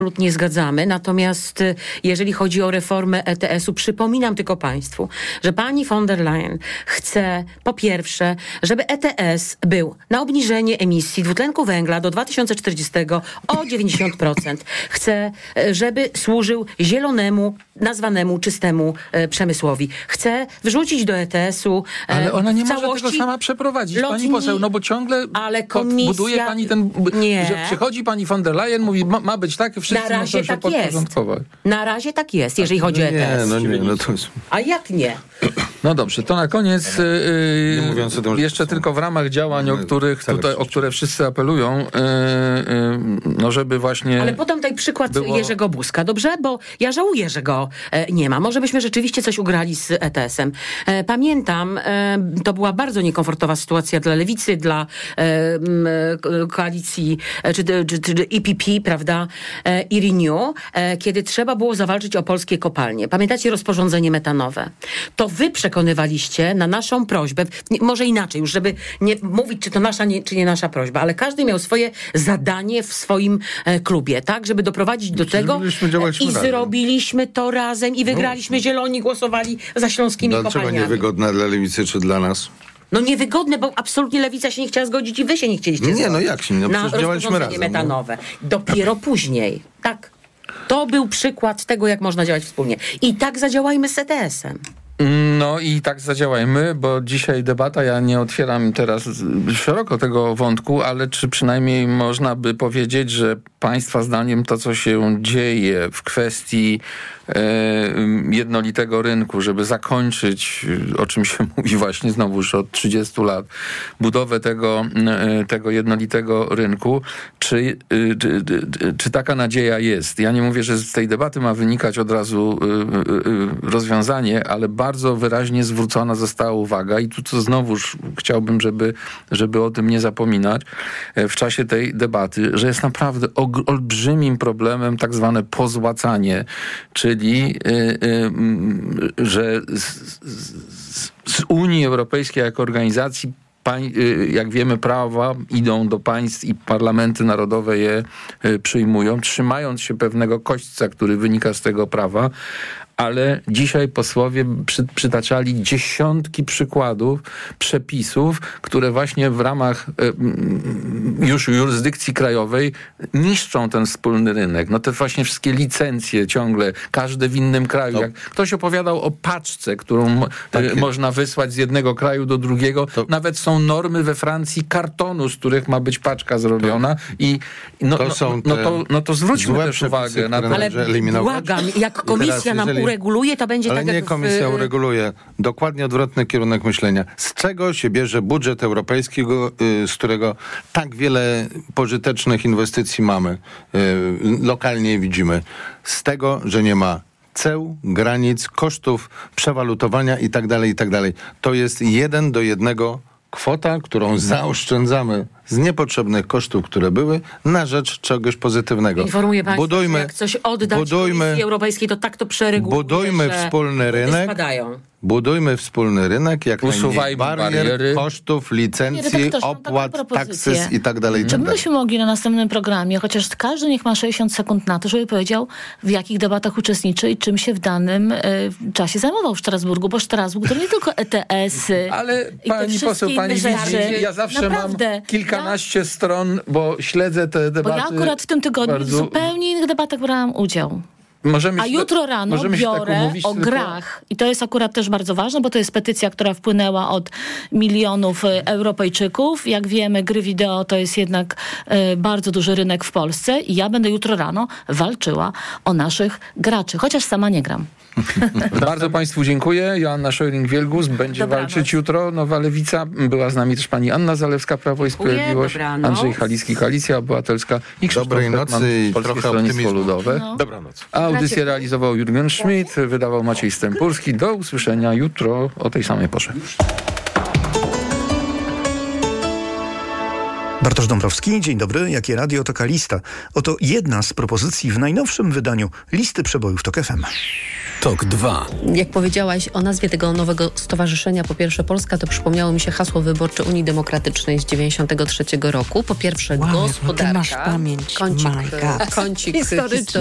absolutnie zgadzamy. Natomiast jeżeli chodzi o reformę ETS-u, przypominam tylko państwu, że pani von der Leyen chce po pierwsze, żeby ETS był na obniżenie emisji dwutlenku węgla do 2040 o 90%. Chce, żeby służył zielonemu, nazwanemu czystemu przemysłowi. Chce wrzucić do ETS-u ale ona nie może tego sama przeprowadzić, pani poseł, no bo ciągle buduje pani ten... Że przychodzi pani von der Leyen, mówi, ma być tak, wszyscy muszą się podporządkować. Na razie tak jest, jeżeli chodzi o ETS. To jest... A jak nie? No dobrze, to na koniec jeszcze tylko w ramach działań, o które wszyscy apelują, no żeby właśnie... Ale podam tutaj przykład Jerzego Buzka, dobrze? Bo ja żałuję, że go nie ma. Może byśmy rzeczywiście coś ugrali z ETS-em. Pamiętam, to była bardzo niekomfortowa sytuacja dla Lewicy, dla koalicji, czy EPP, prawda, i Renew, kiedy trzeba było zawalczyć o polskie kopalnie. Pamiętacie rozporządzenie metanowe? To wy przekonywaliście na naszą prośbę, może inaczej już, żeby nie mówić, czy to nasza, czy nie nasza prośba, ale każdy miał swoje zadanie w swoim klubie, tak? Żeby doprowadzić do tego i zrobiliśmy to razem i wygraliśmy. Zieloni głosowali za śląskimi kopalniami. Dlaczego niewygodne dla Lewicy czy dla nas? No niewygodne, bo absolutnie Lewica się nie chciała zgodzić i wy się nie chcieliście zgodzić. Nie, no jak się nie? No przecież działaliśmy razem. Metanowe. Dopiero później. Tak. To był przykład tego, jak można działać wspólnie. I tak zadziałajmy z ETS-em. No i tak zadziałajmy, bo dzisiaj debata, ja nie otwieram teraz szeroko tego wątku, ale czy przynajmniej można by powiedzieć, że państwa zdaniem to, co się dzieje w kwestii jednolitego rynku, żeby zakończyć, o czym się mówi właśnie znowu już od 30 lat, budowę tego jednolitego rynku, czy taka nadzieja jest? Ja nie mówię, że z tej debaty ma wynikać od razu rozwiązanie, ale bardzo wyraźnie zwrócona została uwaga i tu co znowuż chciałbym, żeby o tym nie zapominać w czasie tej debaty, że jest naprawdę olbrzymim problemem tak zwane pozłacanie, czyli że z Unii Europejskiej jako organizacji, jak wiemy, prawa idą do państw i parlamenty narodowe je przyjmują, trzymając się pewnego kośćca, który wynika z tego prawa, ale dzisiaj posłowie przytaczali dziesiątki przykładów, przepisów, które właśnie w ramach już jurysdykcji krajowej niszczą ten wspólny rynek. No te właśnie wszystkie licencje ciągle, każde w innym kraju. Jak ktoś opowiadał o paczce, którą można wysłać z jednego kraju do drugiego. Nawet są normy we Francji kartonu, z których ma być paczka zrobiona i to zwróćmy też uwagę na to. Ale błagam, jak komisja nam ureguluje, to będzie tak jak... Ale nie komisja ureguluje. Dokładnie odwrotny kierunek myślenia. Z czego się bierze budżet europejski, z którego tak wiele pożytecznych inwestycji mamy, lokalnie widzimy? Z tego, że nie ma ceł, granic, kosztów, przewalutowania itd., itd. To jest 1 do 1 kwota, którą zaoszczędzamy z niepotrzebnych kosztów, które były, na rzecz czegoś pozytywnego. Informuję państwa, że jak coś oddać Komisji Europejskiej, to tak to przereguluje, budujmy wspólny rynek. Budujmy wspólny rynek, jak najmniej bariery, kosztów, licencji, opłat, taksys i tak dalej. Czy byśmy mogli na następnym programie, chociaż każdy niech ma 60 sekund na to, żeby powiedział, w jakich debatach uczestniczy i czym się w danym czasie zajmował w Strasburgu, bo Strasburg to nie tylko ETS-y. Ale pani poseł, pani widzi, ja zawsze mam kilkanaście stron, bo śledzę te debaty. Bo ja akurat w tym tygodniu w zupełnie innych debatach brałam udział. A jutro rano biorę o grach i to jest akurat też bardzo ważne, bo to jest petycja, która wpłynęła od milionów Europejczyków. Jak wiemy, gry wideo to jest jednak bardzo duży rynek w Polsce i ja będę jutro rano walczyła o naszych graczy, chociaż sama nie gram. Bardzo państwu dziękuję. Joanna Scheuring-Wielgus będzie walczyć jutro. Nowa Lewica. Była z nami też pani Anna Zalewska, Prawo i Sprawiedliwość. Andrzej Halicki, Koalicja Obywatelska i Krzysztof Hetman, Polskie Stronnictwo Ludowe. Dobranoc. Audycję realizował Jurgen Schmidt, wydawał Maciej Stępulski. Do usłyszenia jutro o tej samej porze. Bartosz Dąbrowski, dzień dobry. Jakie radio to Lista? Oto jedna z propozycji w najnowszym wydaniu Listy Przebojów TOK FM. TOK 2. Jak powiedziałaś o nazwie tego nowego stowarzyszenia, po pierwsze Polska, to przypomniało mi się hasło wyborcze Unii Demokratycznej z 93 roku. Po pierwsze gospodarka. Ty masz pamięć. Kącik historyczny.